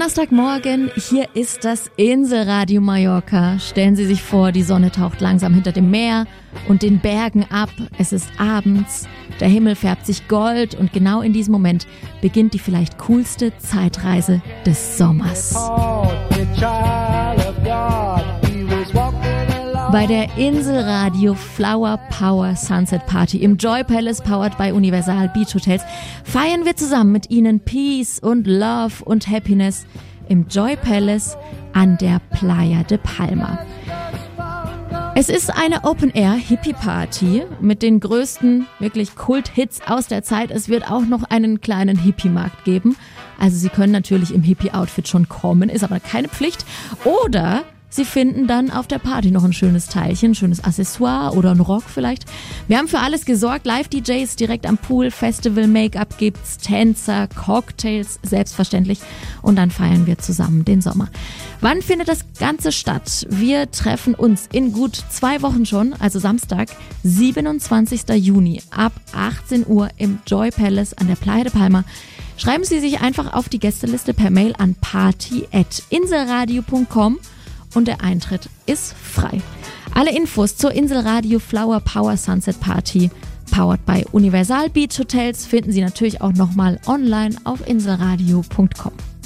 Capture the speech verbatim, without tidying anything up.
Donnerstagmorgen, hier ist das Inselradio Mallorca. Stellen Sie sich vor, die Sonne taucht langsam hinter dem Meer und den Bergen ab. Es ist abends, der Himmel färbt sich gold und genau in diesem Moment beginnt die vielleicht coolste Zeitreise des Sommers. Bei der Inselradio Flower Power Sunset Party im Joy Palace, powered by Universal Beach Hotels, feiern wir zusammen mit Ihnen Peace und Love und Happiness im Joy Palace an der Playa de Palma. Es ist eine Open-Air-Hippie-Party mit den größten, wirklich Kult-Hits aus der Zeit. Es wird auch noch einen kleinen Hippie-Markt geben. Also Sie können natürlich im Hippie-Outfit schon kommen, ist aber keine Pflicht. Oder Sie finden dann auf der Party noch ein schönes Teilchen, ein schönes Accessoire oder einen Rock vielleicht. Wir haben für alles gesorgt, Live-D Js direkt am Pool, Festival-Make-up gibt's, Tänzer, Cocktails, selbstverständlich. Und dann feiern wir zusammen den Sommer. Wann findet das Ganze statt? Wir treffen uns in gut zwei Wochen schon, also Samstag, siebenundzwanzigster Juni ab achtzehn Uhr im Joy Palace an der Playa de Palma. Schreiben Sie sich einfach auf die Gästeliste per Mail an party at inselradio punkt com. Und der Eintritt ist frei. Alle Infos zur Inselradio Flower Power Sunset Party, powered by Universal Beach Hotels, finden Sie natürlich auch nochmal online auf inselradio punkt com.